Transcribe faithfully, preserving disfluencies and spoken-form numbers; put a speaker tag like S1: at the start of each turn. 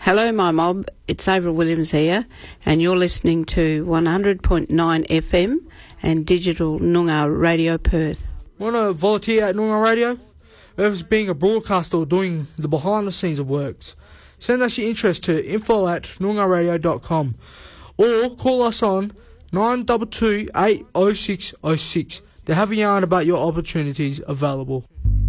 S1: Hello, my mob. It's Ava Williams here, and you're listening to one hundred point nine F M and digital Noongar Radio Perth.
S2: Want to volunteer at Noongar Radio? Whether it's being a broadcaster or doing the behind-the-scenes of works, send us your interest to info at noongar radio dot com or call us on nine two two, eight oh six oh six to have a yarn about your opportunities available.